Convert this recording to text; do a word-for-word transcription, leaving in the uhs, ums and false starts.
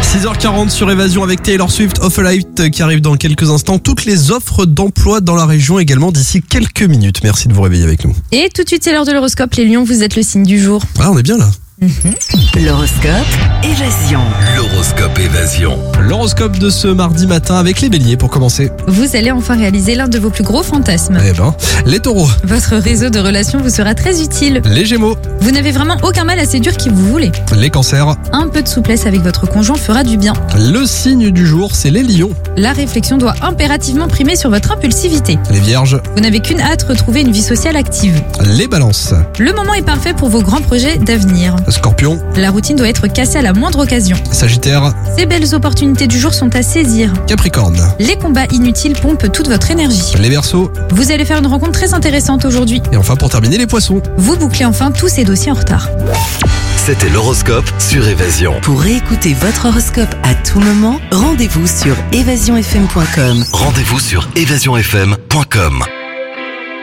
six heures quarante sur Évasion avec Taylor Swift, Off a Light qui arrive dans quelques instants. Toutes les offres d'emploi dans la région également d'ici quelques minutes. Merci de vous réveiller avec nous. Et tout de suite, c'est l'heure de l'horoscope. Les lions, vous êtes le signe du jour. Ah, on est bien là. Mmh. L'horoscope Évasion. L'horoscope Évasion. L'horoscope de ce mardi matin avec les béliers pour commencer. Vous allez enfin réaliser l'un de vos plus gros fantasmes. Eh ben, les taureaux. Votre réseau de relations vous sera très utile. Les gémeaux. Vous n'avez vraiment aucun mal à séduire qui vous voulez. Les cancers. Un peu de souplesse avec votre conjoint fera du bien. Le signe du jour, c'est les lions. La réflexion doit impérativement primer sur votre impulsivité. Les vierges. Vous n'avez qu'une hâte, retrouver une vie sociale active. Les balances. Le moment est parfait pour vos grands projets d'avenir. Scorpion. La routine doit être cassée à la moindre occasion. Sagittaire. Ces belles opportunités du jour sont à saisir. Capricorne. Les combats inutiles pompent toute votre énergie. Les verseaux. Vous allez faire une rencontre très intéressante aujourd'hui. Et enfin pour terminer, les poissons. Vous bouclez enfin tous ces dossiers en retard. C'était l'horoscope sur Évasion. Pour réécouter votre horoscope à tout moment, rendez-vous sur évasion f m point com. Rendez-vous sur évasion f m point com.